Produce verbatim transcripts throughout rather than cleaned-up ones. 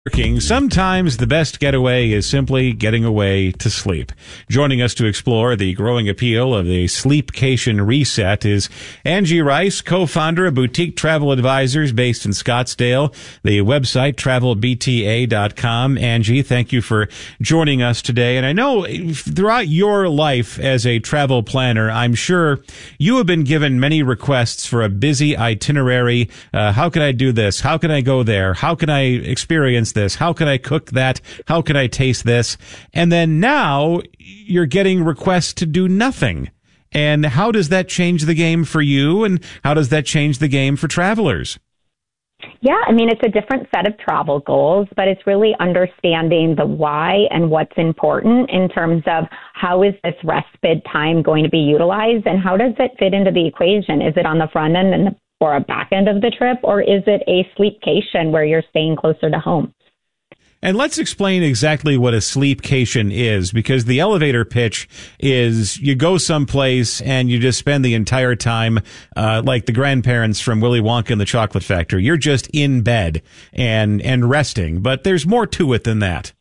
Working. Sometimes the best getaway is simply getting away to sleep. Joining us to explore the growing appeal of the Sleepcation Reset is Angie Rice, co-founder of Boutique Travel Advisors based in Scottsdale, the website travel b t a dot com. Angie, thank you for joining us today. And I know throughout your life as a travel planner, I'm sure you have been given many requests for a busy itinerary. Uh, how can I do this? How can I go there? How can I experience this? How can I cook that? How can I taste this? And then now you're getting requests to do nothing. And how does that change the game for you? And how does that change the game for travelers? Yeah, I mean, it's a different set of travel goals, but it's really understanding the why and what's important in terms of how is this respite time going to be utilized and how does it fit into the equation? Is it on the front end and the, or a back end of the trip, or is it a sleepcation where you're staying closer to home? And let's explain exactly what a sleepcation is, because the elevator pitch is you go someplace and you just spend the entire time uh, like the grandparents from Willy Wonka and the Chocolate Factory. You're just in bed and and resting, but there's more to it than that.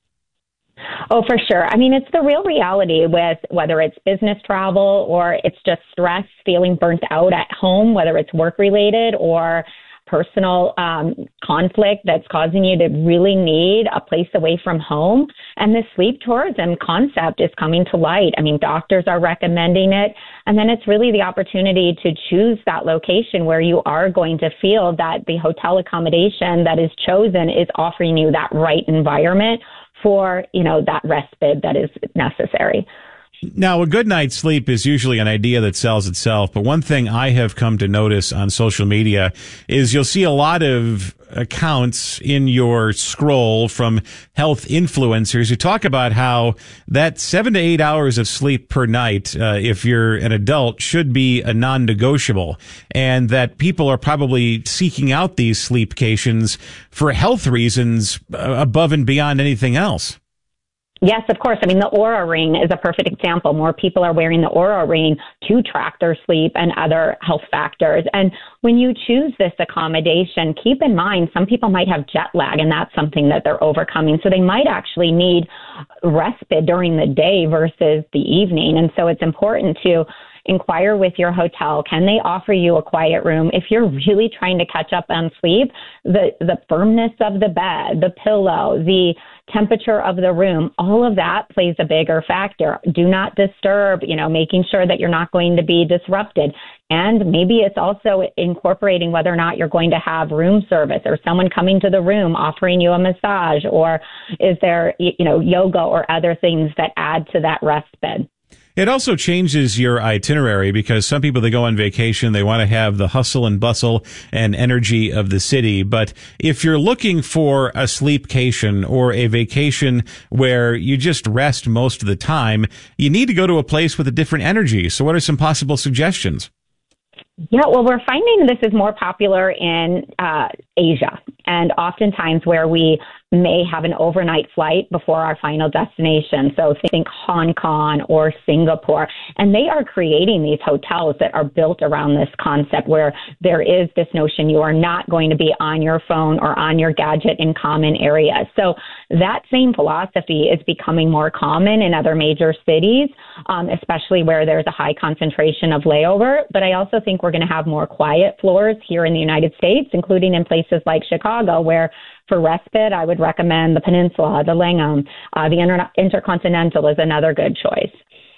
Oh, for sure. I mean, it's the real reality with whether it's business travel or it's just stress, feeling burnt out at home, whether it's work related or personal um, conflict that's causing you to really need a place away from home. And the sleep tourism concept is coming to light. I mean, doctors are recommending it. And then it's really the opportunity to choose that location where you are going to feel that the hotel accommodation that is chosen is offering you that right environment for, you know, that respite that is necessary. Now, a good night's sleep is usually an idea that sells itself, but one thing I have come to notice on social media is you'll see a lot of accounts in your scroll from health influencers who talk about how that seven to eight hours of sleep per night, uh, if you're an adult, should be a non-negotiable, and that people are probably seeking out these sleepcations for health reasons uh, above and beyond anything else. Yes, of course. I mean, the Oura Ring is a perfect example. More people are wearing the Oura Ring to track their sleep and other health factors. And when you choose this accommodation, keep in mind some people might have jet lag, and that's something that they're overcoming. So they might actually need respite during the day versus the evening. And so it's important to inquire with your hotel. Can they offer you a quiet room? If you're really trying to catch up on sleep, the, the firmness of the bed, the pillow, the temperature of the room, all of that plays a bigger factor. Do not disturb, you know, making sure that you're not going to be disrupted. And maybe it's also incorporating whether or not you're going to have room service or someone coming to the room offering you a massage, or is there, you know, yoga or other things that add to that respite. It also changes your itinerary because some people, they go on vacation, they want to have the hustle and bustle and energy of the city. But if you're looking for a sleepcation or a vacation where you just rest most of the time, you need to go to a place with a different energy. So what are some possible suggestions? Yeah, well, we're finding this is more popular in uh, Asia, and oftentimes where we may have an overnight flight before our final destination. So think Hong Kong or Singapore, and they are creating these hotels that are built around this concept where there is this notion you are not going to be on your phone or on your gadget in common areas. So that same philosophy is becoming more common in other major cities, um, especially where there's a high concentration of layover. But I also think we're going to have more quiet floors here in the United States, including in places like Chicago, where for respite, I would recommend the Peninsula, the Langham, uh, the Inter- Intercontinental is another good choice.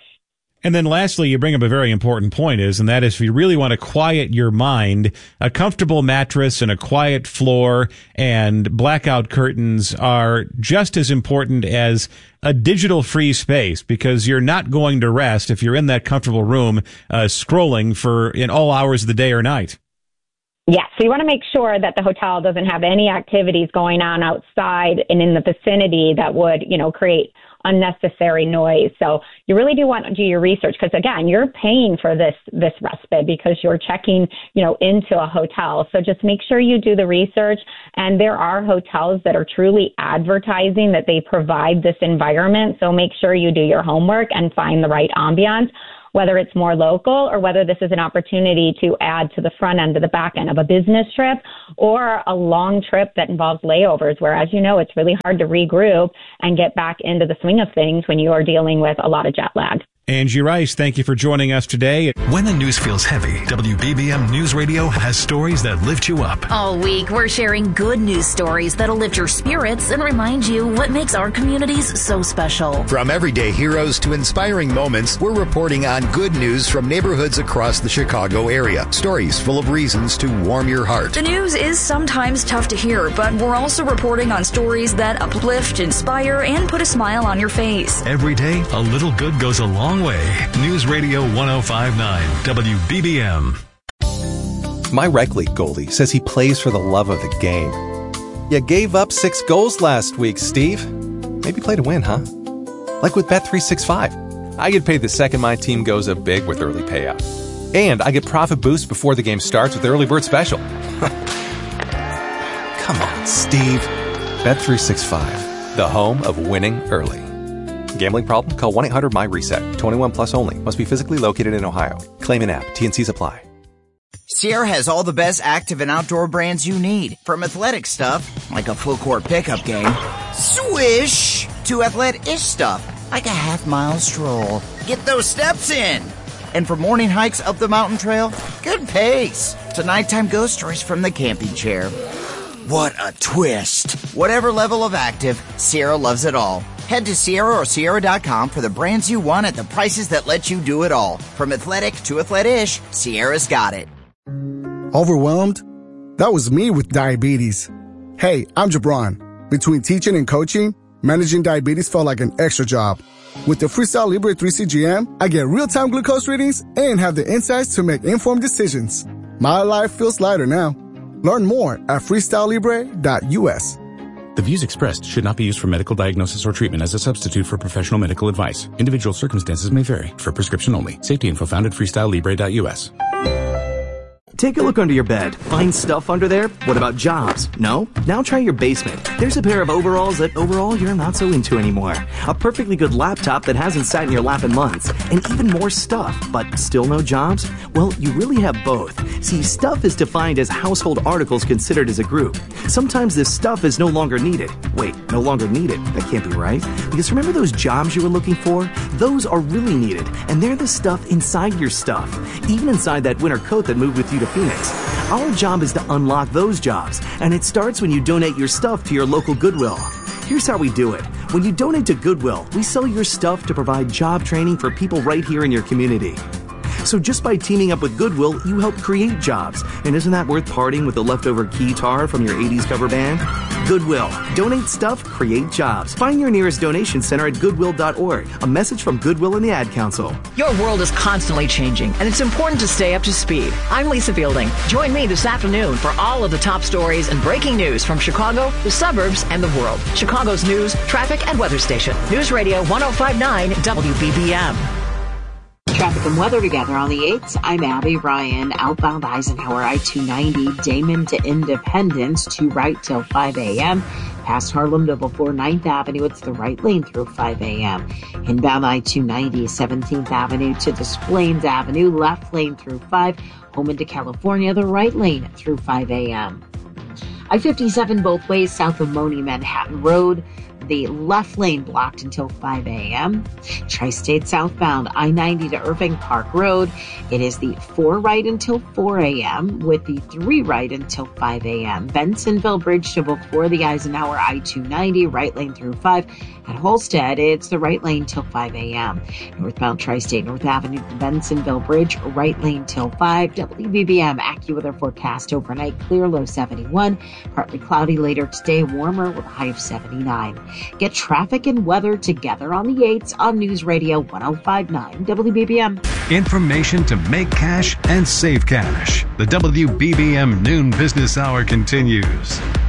And then lastly, you bring up a very important point is, and that is if you really want to quiet your mind, a comfortable mattress and a quiet floor and blackout curtains are just as important as a digital free space, because you're not going to rest if you're in that comfortable room, uh, scrolling for in all hours of the day or night. Yes, so you want to make sure that the hotel doesn't have any activities going on outside and in the vicinity that would, you know, create unnecessary noise. So you really do want to do your research because, again, you're paying for this this respite because you're checking, you know, into a hotel. So just make sure you do the research. And there are hotels that are truly advertising that they provide this environment. So make sure you do your homework and find the right ambiance. whether it's more local or whether this is an opportunity to add to the front end to the back end of a business trip or a long trip that involves layovers, where, as you know, it's really hard to regroup and get back into the swing of things when you are dealing with a lot of jet lag. Angie Rice, thank you for joining us today. When the news feels heavy, W B B M News Radio has stories that lift you up. All week, we're sharing good news stories that'll lift your spirits and remind you what makes our communities so special. From everyday heroes to inspiring moments, we're reporting on good news from neighborhoods across the Chicago area. Stories full of reasons to warm your heart. The news is sometimes tough to hear, but we're also reporting on stories that uplift, inspire, and put a smile on your face. Every day, a little good goes a long way. News Radio one oh five point nine W B B M. My rec league goalie says he plays for the love of the game. You gave up six goals last week, Steve. Maybe play to win, huh? Like with Bet three sixty-five. I get paid the second my team goes up big with early payout. And I get profit boost before the game starts with the early bird special. Come on, Steve. Bet three sixty-five, the home of winning early. Gambling problem? Call one eight hundred my reset. twenty-one plus only. Must be physically located in Ohio. Claim an app. T N Cs apply. Sierra has all the best active and outdoor brands you need. From athletic stuff, like a full court pickup game, swish, to athletic-ish stuff, like a half mile stroll. Get those steps in. And for morning hikes up the mountain trail, good pace. To nighttime ghost stories from the camping chair. What a twist. Whatever level of active, Sierra loves it all. Head to Sierra or Sierra dot com for the brands you want at the prices that let you do it all. From athletic to athletic-ish, Sierra's got it. Overwhelmed? That was me with diabetes. Hey, I'm Jabron. Between teaching and coaching, managing diabetes felt like an extra job. With the Freestyle Libre three C G M, I get real-time glucose readings and have the insights to make informed decisions. My life feels lighter now. Learn more at freestyle libre dot U S. The views expressed should not be used for medical diagnosis or treatment as a substitute for professional medical advice. Individual circumstances may vary. For prescription only. Safety info found at freestyle libre dot U S. Take a look under your bed. Find stuff under there? What about jobs? No? Now try your basement. There's a pair of overalls that overall you're not so into anymore. A perfectly good laptop that hasn't sat in your lap in months. And even more stuff, but still no jobs? Well, you really have both. See, stuff is defined as household articles considered as a group. Sometimes this stuff is no longer needed. Wait, no longer needed? That can't be right. Because remember those jobs you were looking for? Those are really needed. And they're the stuff inside your stuff. Even inside that winter coat that moved with you to Phoenix. Our job is to unlock those jobs, and it starts when you donate your stuff to your local Goodwill. Here's how we do it. When you donate to Goodwill, we sell your stuff to provide job training for people right here in your community. So just by teaming up with Goodwill, you help create jobs. And isn't that worth parting with the leftover keytar from your eighties cover band? Goodwill. Donate stuff, create jobs. Find your nearest donation center at goodwill dot org. A message from Goodwill and the Ad Council. Your world is constantly changing, and it's important to stay up to speed. I'm Lisa Fielding. Join me this afternoon for all of the top stories and breaking news from Chicago, the suburbs, and the world. Chicago's news, traffic, and weather station. News Radio one oh five point nine W B B M. Traffic and weather together on the eighth. I'm Abby Ryan. Outbound Eisenhower I two ninety, Damon to Independence, to right till five a.m. Past Harlem to before ninth Avenue, it's the right lane through five a.m. Inbound I two ninety, seventeenth Avenue to Des Plaines Avenue, left lane through five. Home into California, the right lane through five a.m. I fifty-seven both ways south of Moni Manhattan Road. The left lane blocked until five a.m. Tri-State southbound I ninety to Irving Park Road. It is the four right until four a.m. with the three right until five a.m. Bensonville Bridge to before the Eisenhower I two ninety, right lane through five. At Holstead, it's the right lane till five a.m. Northbound Tri-State North Avenue to Bensonville Bridge, right lane till five. W B B M AccuWeather forecast overnight clear, low seventy-one. Partly cloudy later today, warmer with a high of seventy-nine. Get traffic and weather together on the eights on News Radio one oh five point nine W B B M. Information to make cash and save cash. The W B B M Noon Business Hour continues.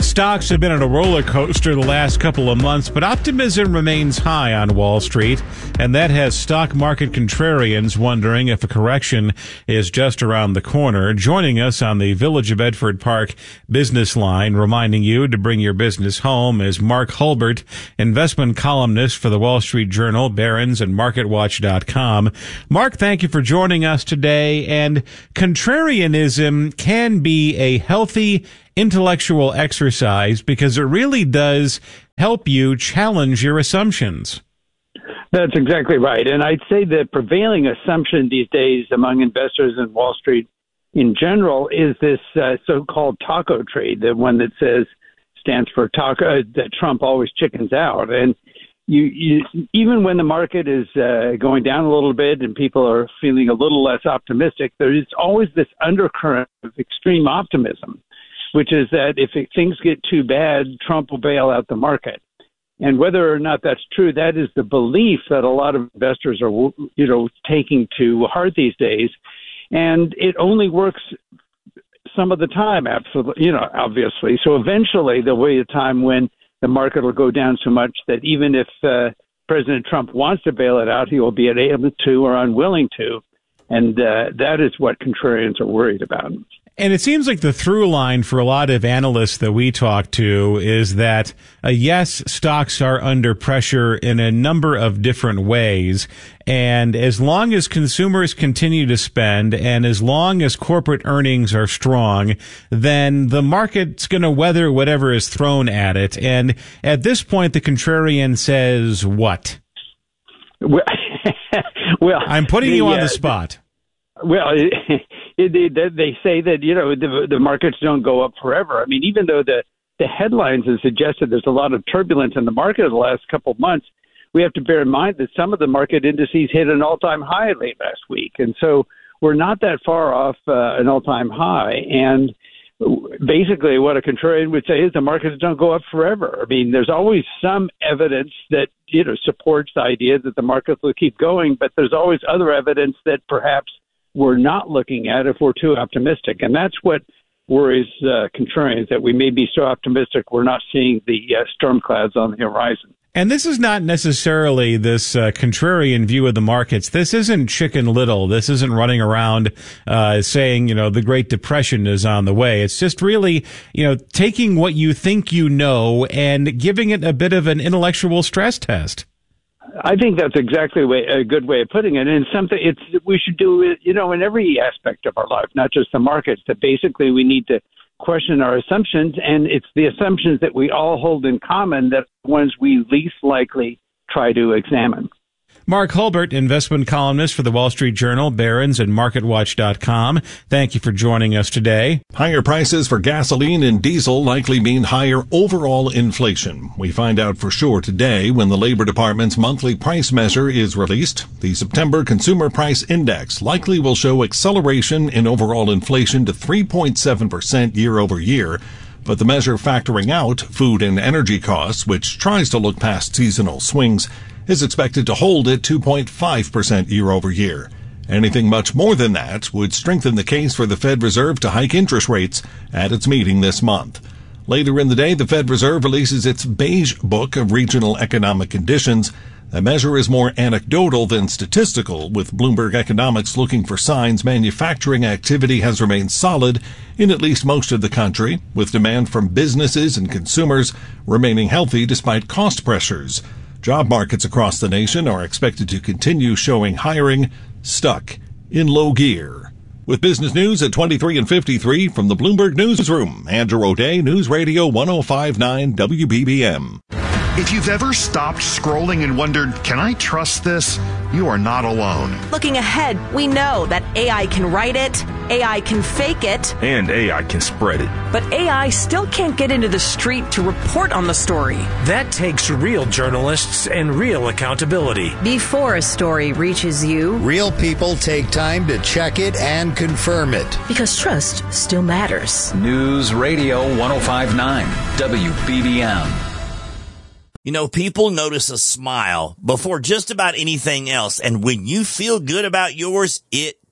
Stocks have been on a roller coaster the last couple of months, but optimism remains high on Wall Street, and that has stock market contrarians wondering if a correction is just around the corner. Joining us on the Village of Bedford Park business line, reminding you to bring your business home, is Mark Hulbert, investment columnist for the Wall Street Journal, Barron's, and Market Watch dot com. Mark, thank you for joining us today. And contrarianism can be a healthy intellectual exercise because it really does help you challenge your assumptions. That's exactly right. And I'd say the prevailing assumption these days among investors in Wall Street in general is this uh, so-called taco trade, the one that says stands for taco, that Trump always chickens out. And you, you even when the market is uh, going down a little bit and people are feeling a little less optimistic, there is always this undercurrent of extreme optimism, which is that if it, things get too bad, Trump will bail out the market. And whether or not that's true, that is the belief that a lot of investors are, you know, taking to heart these days. And it only works some of the time, absolutely, you know, obviously. So eventually there'll be a time when the market will go down so much that even if uh, President Trump wants to bail it out, he will be unable to or unwilling to. And uh, that is what contrarians are worried about. And it seems like the through line for a lot of analysts that we talk to is that, uh, yes, stocks are under pressure in a number of different ways. And as long as consumers continue to spend and as long as corporate earnings are strong, then the market's going to weather whatever is thrown at it. And at this point, the contrarian says what? Well, well I'm putting the, you on uh, the spot. Well, it, it, they, they say that, you know, the, the markets don't go up forever. I mean, even though the, the headlines have suggested there's a lot of turbulence in the market in the last couple of months, we have to bear in mind that some of the market indices hit an all-time high late last week. And so we're not that far off uh, an all-time high. And basically what a contrarian would say is the markets don't go up forever. I mean, there's always some evidence that, you know, supports the idea that the markets will keep going, but there's always other evidence that perhaps we're not looking at if we're too optimistic. And that's what worries uh, contrarians, that we may be so optimistic we're not seeing the uh, storm clouds on the horizon. And this is not necessarily this uh, contrarian view of the markets. This isn't Chicken Little. This isn't running around uh, saying, you know, the Great Depression is on the way. It's just really, you know, taking what you think you know and giving it a bit of an intellectual stress test. I think that's exactly way, a good way of putting it. And something it's we should do it, you know, in every aspect of our life, not just the markets. That basically we need to question our assumptions, and it's the assumptions that we all hold in common that are the ones we least likely try to examine. Mark Hulbert, investment columnist for the Wall Street Journal, Barron's, and Market Watch dot com. Thank you for joining us today. Higher prices for gasoline and diesel likely mean higher overall inflation. We find out for sure today when the Labor Department's monthly price measure is released. The September Consumer Price Index likely will show acceleration in overall inflation to three point seven percent year over year. But the measure factoring out food and energy costs, which tries to look past seasonal swings, is expected to hold at two point five percent year over year. Anything much more than that would strengthen the case for the Fed Reserve to hike interest rates at its meeting this month. Later in the day, the Fed Reserve releases its Beige Book of Regional Economic Conditions. The measure is more anecdotal than statistical, with Bloomberg Economics looking for signs manufacturing activity has remained solid in at least most of the country, with demand from businesses and consumers remaining healthy despite cost pressures. Job markets across the nation are expected to continue showing hiring stuck in low gear. With business news at twenty-three and fifty-three from the Bloomberg Newsroom, Andrew O'Day, News Radio ten fifty-nine W B B M. If you've ever stopped scrolling and wondered, can I trust this? You are not alone. Looking ahead, we know that A I can write it, A I can fake it, and A I can spread it. But A I still can't get into the street to report on the story. That takes real journalists and real accountability. Before a story reaches you, real people take time to check it and confirm it. Because trust still matters. News Radio ten fifty-nine W B B M. You know, people notice a smile before just about anything else. And when you feel good about yours, it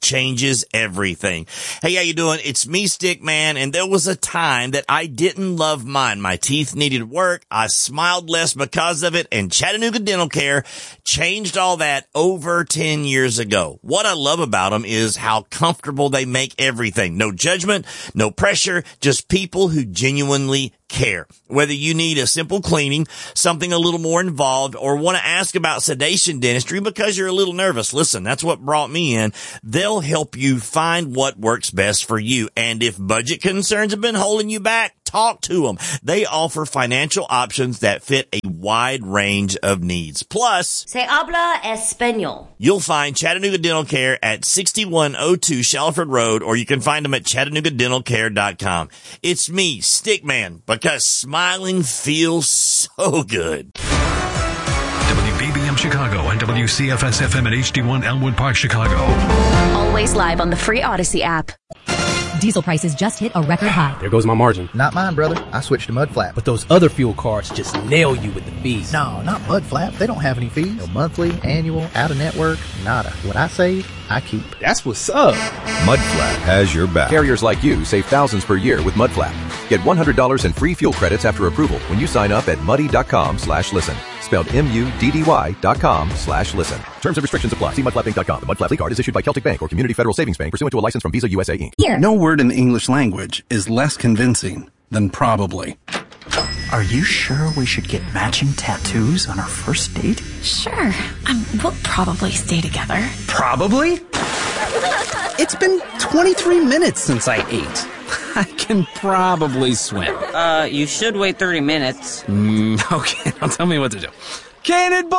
changes everything. Hey, how you doing? It's me, Stickman, and there was a time that I didn't love mine. My teeth needed work. I smiled less because of it, and Chattanooga Dental Care changed all that over ten years ago. What I love about them is how comfortable they make everything. No judgment, no pressure, just people who genuinely care. Whether you need a simple cleaning, something a little more involved, or want to ask about sedation dentistry because you're a little nervous, listen, that's what brought me in. They'll help you find what works best for you. And if budget concerns have been holding you back, talk to them. They offer financial options that fit a wide range of needs. Plus, Se habla español. You'll find Chattanooga Dental Care at sixty-one oh two Shalford Road, or you can find them at chattanooga dental care dot com. It's me, Stickman, because smiling feels so good. W B B M Chicago and W C F S F M at H D one Elmwood Park, Chicago. Always live on the free Odyssey app. Diesel prices just hit a record high. There goes my margin. Not mine, brother. I switched to Mudflap. But those other fuel cards just nail you with the fees. No, not Mudflap. They don't have any fees. No monthly, annual, out-of-network, nada. What I save, I keep. That's what's up. Mudflap has your back. Carriers like you save thousands per year with Mudflap. Get one hundred dollars in free fuel credits after approval when you sign up at muddy.com slash listen. Spelled M-U-D-D-Y dot com slash listen. Terms and restrictions apply. See mudflap inc dot com. The Mudflap card is issued by Celtic Bank or Community Federal Savings Bank pursuant to a license from Visa U S A Incorporated. Here. No word in the English language is less convincing than probably. Are you sure we should get matching tattoos on our first date? Sure. Um, we'll probably stay together. Probably? It's been twenty-three minutes since I ate. I can probably swim. Uh, you should wait thirty minutes. Mm, okay, now tell me what to do. Cannonball!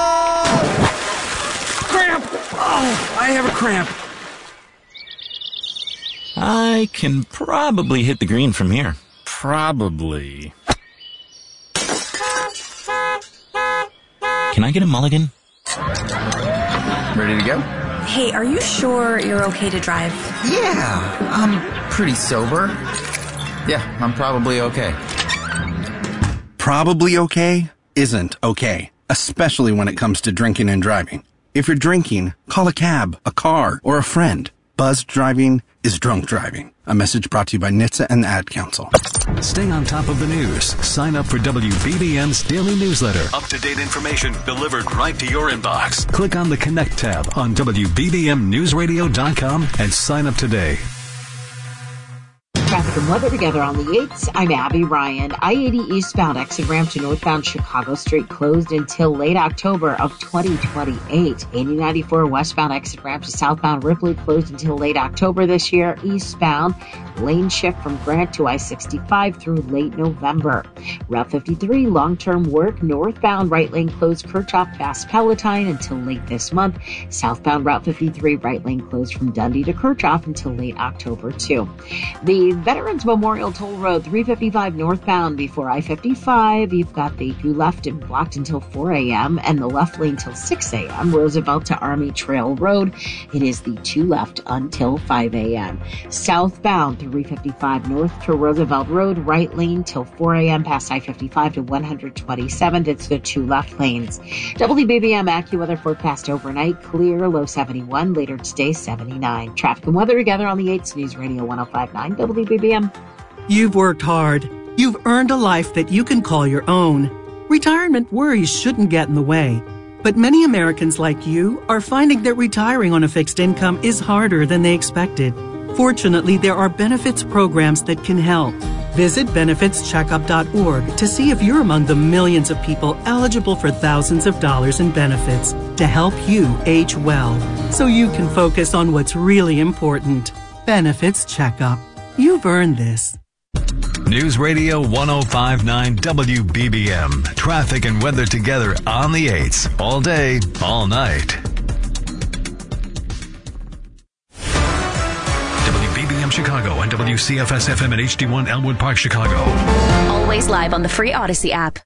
Cramp! Oh, I have a cramp. I can probably hit the green from here. Probably. Can I get a mulligan? Ready to go? Hey, are you sure you're okay to drive? Yeah, I'm pretty sober. Yeah, I'm probably okay. Probably okay isn't okay, especially when it comes to drinking and driving. If you're drinking, call a cab, a car, or a friend. Buzzed driving is drunk driving. A message brought to you by N H T S A and the Ad Council. Stay on top of the news. Sign up for W B B M's daily newsletter. Up-to-date information delivered right to your inbox. Click on the Connect tab on W B B M news radio dot com and sign up today. Traffic and weather together on the eights. I'm Abby Ryan. I eighty eastbound exit ramp to northbound Chicago Street closed until late October of twenty twenty-eight. eighty ninety-four westbound exit ramp to southbound Ripley closed until late October this year. Eastbound lane shift from Grant to I sixty-five through late November. Route fifty-three long-term work northbound right lane closed Kirchhoff past Palatine until late this month. Southbound Route fifty-three right lane closed from Dundee to Kirchhoff until late October too. The Veterans Memorial Toll Road three fifty-five northbound before I fifty-five. You've got the two left and blocked until four a.m. and the left lane till six a.m. Roosevelt to Army Trail Road. It is the two left until five a.m. Southbound three fifty-five north to Roosevelt Road, right lane till four a.m. past I fifty-five to one twenty-seventh. It's the two left lanes. W B B M AccuWeather forecast overnight clear, low seventy-one, later today seventy-nine. Traffic and weather together on the eights News Radio one oh five point nine W B B M. You've worked hard. You've earned a life that you can call your own. Retirement worries shouldn't get in the way. But many Americans like you are finding that retiring on a fixed income is harder than they expected. Fortunately, there are benefits programs that can help. Visit benefits checkup dot org to see if you're among the millions of people eligible for thousands of dollars in benefits to help you age well, so you can focus on what's really important. Benefits Checkup. You've earned this. News Radio one oh five point nine W B B M. Traffic and weather together on the eights. All day, all night. W B B M Chicago and W C F S F M at H D one Elmwood Park, Chicago. Always live on the free Odyssey app.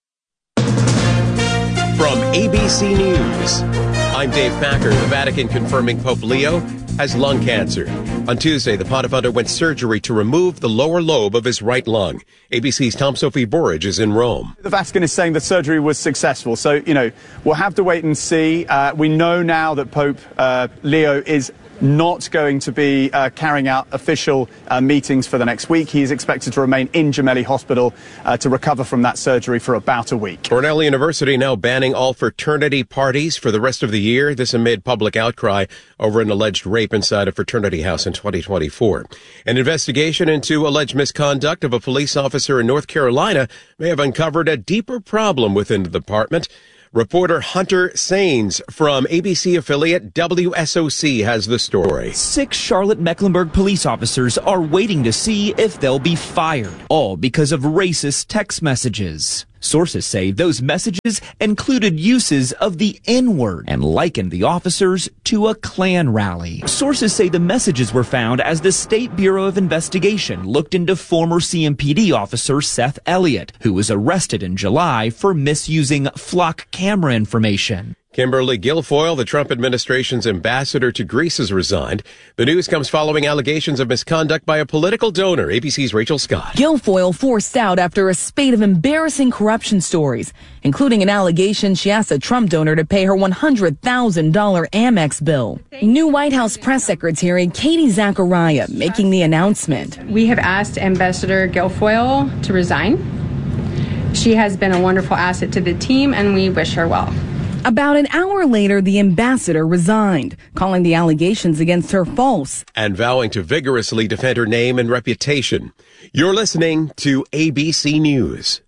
From A B C News, I'm Dave Packer. The Vatican confirming Pope Leo has lung cancer. On Tuesday, the Pontiff underwent surgery to remove the lower lobe of his right lung. A B C's Tom Sophie Burridge is in Rome. The Vatican is saying the surgery was successful. So, you know, we'll have to wait and see. Uh, we know now that Pope uh, Leo is not going to be uh, carrying out official uh, meetings for the next week. He's expected to remain in Gemelli Hospital uh, to recover from that surgery for about a week. Cornell University now banning all fraternity parties for the rest of the year. This amid public outcry over an alleged rape inside a fraternity house in twenty twenty-four. An investigation into alleged misconduct of a police officer in North Carolina may have uncovered a deeper problem within the department. Reporter Hunter Sains from A B C affiliate W S O C has the story. Six Charlotte-Mecklenburg police officers are waiting to see if they'll be fired, all because of racist text messages. Sources say those messages included uses of the N-word and likened the officers to a Klan rally. Sources say the messages were found as the State Bureau of Investigation looked into former C M P D officer Seth Elliott, who was arrested in July for misusing flock camera information. Kimberly Guilfoyle, the Trump administration's ambassador to Greece, has resigned. The news comes following allegations of misconduct by a political donor. A B C's Rachel Scott. Guilfoyle forced out after a spate of embarrassing corruption stories, including an allegation she asked a Trump donor to pay her one hundred thousand dollars Amex bill. New White House press secretary Katie Zachariah making the announcement. We have asked Ambassador Guilfoyle to resign. She has been a wonderful asset to the team, and we wish her well. About an hour later, the ambassador resigned, calling the allegations against her false and vowing to vigorously defend her name and reputation. You're listening to A B C News.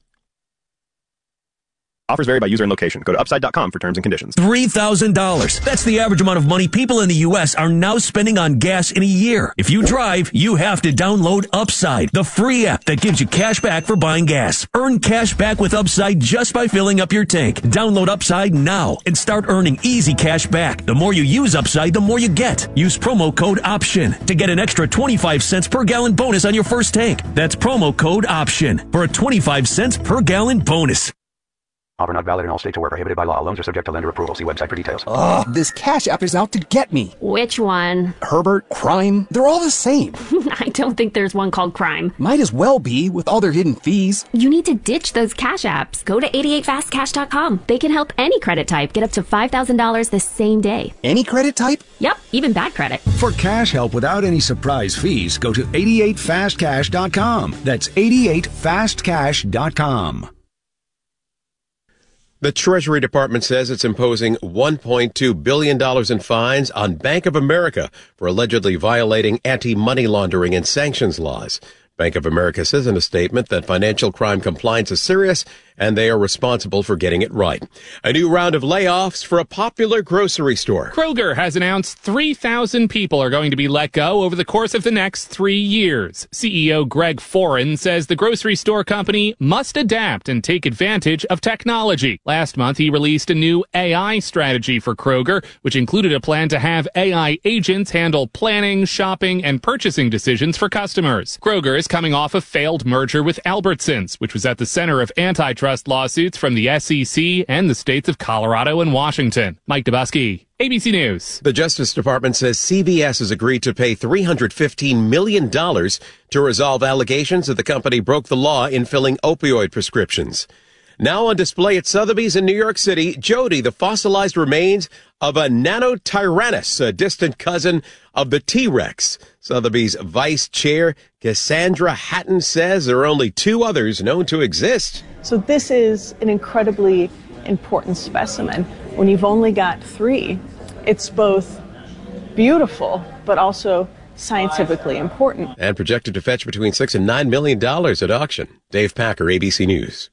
Offers vary by user and location. Go to upside dot com for terms and conditions. three thousand dollars. That's the average amount of money people in the U S are now spending on gas in a year. If you drive, you have to download Upside, the free app that gives you cash back for buying gas. Earn cash back with Upside just by filling up your tank. Download Upside now and start earning easy cash back. The more you use Upside, the more you get. Use promo code OPTION to get an extra twenty-five cents per gallon bonus on your first tank. That's promo code OPTION for a twenty-five cents per gallon bonus. Offer not valid in all states or where prohibited by law. Loans are subject to lender approval. See website for details. Ugh, this Cash App is out to get me. Which one? Herbert, Crime, they're all the same. I don't think there's one called Crime. Might as well be, with all their hidden fees. You need to ditch those Cash Apps. Go to eighty-eight fast cash dot com. They can help any credit type get up to five thousand dollars the same day. Any credit type? Yep, even bad credit. For cash help without any surprise fees, go to eighty-eight fast cash dot com. That's eighty-eight fast cash dot com. The Treasury Department says it's imposing one point two billion dollars in fines on Bank of America for allegedly violating anti-money laundering and sanctions laws. Bank of America says in a statement that financial crime compliance is serious and they are responsible for getting it right. A new round of layoffs for a popular grocery store. Kroger has announced three thousand people are going to be let go over the course of the next three years. C E O Greg Foran says the grocery store company must adapt and take advantage of technology. Last month, he released a new A I strategy for Kroger, which included a plan to have A I agents handle planning, shopping, and purchasing decisions for customers. Kroger is coming off a failed merger with Albertsons, which was at the center of antitrust lawsuits from the S E C and the states of Colorado and Washington. Mike Dubusky, A B C News. The Justice Department says C V S has agreed to pay three hundred fifteen million dollars to resolve allegations that the company broke the law in filling opioid prescriptions. Now on display at Sotheby's in New York City, Jody, the fossilized remains of a Nanotyrannus, a distant cousin of the T-Rex. Sotheby's vice chair, Cassandra Hatton, says there are only two others known to exist. So this is an incredibly important specimen. When you've only got three, it's both beautiful, but also scientifically important. And projected to fetch between six and nine million dollars at auction. Dave Packer, A B C News.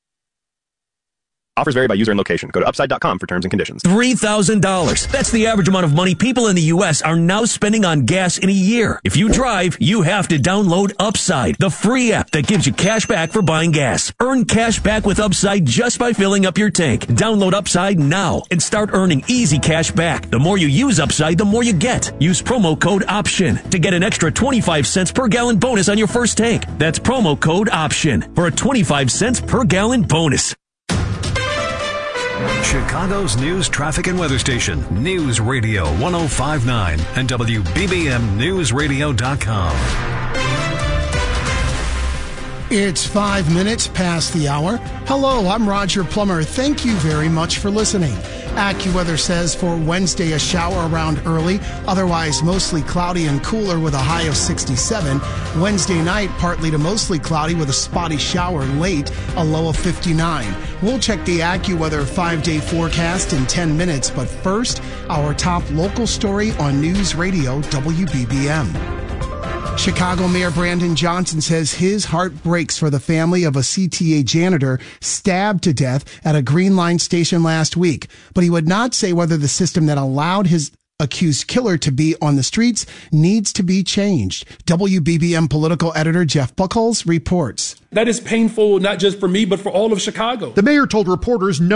Offers vary by user and location. Go to upside dot com for terms and conditions. three thousand dollars. That's the average amount of money people in the U S are now spending on gas in a year. If you drive, you have to download Upside, the free app that gives you cash back for buying gas. Earn cash back with Upside just by filling up your tank. Download Upside now and start earning easy cash back. The more you use Upside, the more you get. Use promo code OPTION to get an extra twenty-five cents per gallon bonus on your first tank. That's promo code OPTION for a twenty-five cents per gallon bonus. Chicago's news, traffic, and weather station, News Radio one oh five point nine and W B B M News Radio dot com. It's five minutes past the hour. Hello, I'm Roger Plummer. Thank you very much for listening. AccuWeather says for Wednesday, a shower around early, otherwise mostly cloudy and cooler with a high of sixty-seven. Wednesday night, partly to mostly cloudy with a spotty shower late, a low of fifty-nine. We'll check the AccuWeather five-day forecast in ten minutes, but first, our top local story on News Radio W B B M. Chicago Mayor Brandon Johnson says his heart breaks for the family of a C T A janitor stabbed to death at a Green Line station last week, but he would not say whether the system that allowed his accused killer to be on the streets needs to be changed. W B B M political editor Jeff Buchholz reports. That is painful, not just for me, but for all of Chicago. The mayor told reporters no